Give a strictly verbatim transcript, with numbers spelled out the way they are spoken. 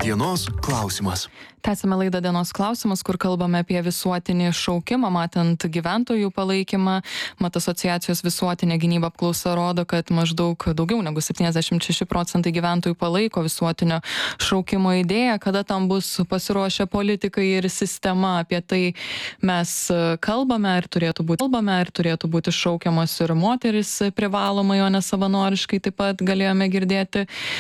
Dienos klausimas. Tęsime laidą Dienos klausimas, kur kalbame apie visuotinį šaukimą, matant gyventojų palaikymą. Mat asociacijos visuotinė gynyba apklausa rodo, kad maždaug daugiau negu septyniasdešimt šeši procentai gyventojų palaiko visuotinio šaukimo idėją. Kada tam bus pasiruošę politikai ir sistema, apie tai mes kalbame, ar turėtų būti, kalbame, ar turėtų būti šaukiamos ir moteris privalomai, o ne savanoriškai, taip pat galėjome girdėti.